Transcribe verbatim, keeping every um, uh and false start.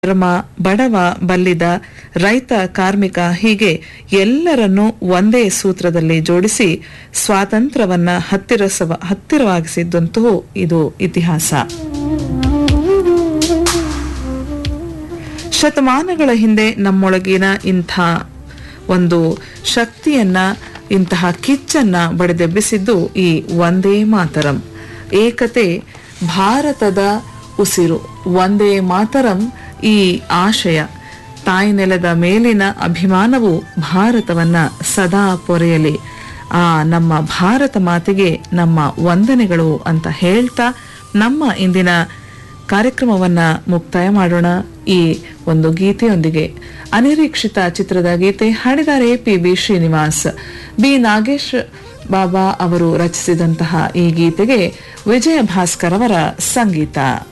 ಧರ್ಮ, ಬಡವ, ಬಲ್ಲಿದ, ರೈತ, ಕಾರ್ಮಿಕ ಹೀಗೆ ಎಲ್ಲರನ್ನೂ ಒಂದೇ ಸೂತ್ರದಲ್ಲಿ ಜೋಡಿಸಿ ಸ್ವಾತಂತ್ರ್ಯವನ್ನ ಹತ್ತಿರಸವ ಹತ್ತಿರವಾಗಿಸಿದ್ದಂತೂ ಇದು ಇತಿಹಾಸ. ಶತಮಾನಗಳ ಹಿಂದೆ ನಮ್ಮೊಳಗಿನ ಇಂಥ ಒಂದು ಶಕ್ತಿಯನ್ನ, ಇಂತಹ ಕಿಚ್ಚನ್ನ ಬಡಿದೆಬ್ಬಿಸಿದ್ದು ಈ ವಂದೇ ಮಾತರಂ. ಏಕತೆ ಭಾರತದ ಉಸಿರು. ವಂದೇ ಮಾತರಂ ಈ ಆಶಯ, ತಾಯಿ ನೆಲದ ಮೇಲಿನ ಅಭಿಮಾನವು ಭಾರತವನ್ನ ಸದಾ ಪೊರೆಯಲಿ. ಆ ನಮ್ಮ ಭಾರತ ಮಾತೆಗೆ ನಮ್ಮ ವಂದನೆಗಳು ಅಂತ ಹೇಳ್ತಾ ನಮ್ಮ ಇಂದಿನ ಕಾರ್ಯಕ್ರಮವನ್ನ ಮುಕ್ತಾಯ ಮಾಡೋಣ ಈ ಒಂದು ಗೀತೆಯೊಂದಿಗೆ. ಅನಿರೀಕ್ಷಿತ ಚಿತ್ರದ ಗೀತೆ ಹಾಡಿದ್ದಾರೆ P B Srinivas. B Nagesh ಬಾಬಾ ಅವರು ರಚಿಸಿದಂತಹ ಈ ಗೀತೆಗೆ ವಿಜಯ ಭಾಸ್ಕರ್ ಅವರ ಸಂಗೀತ.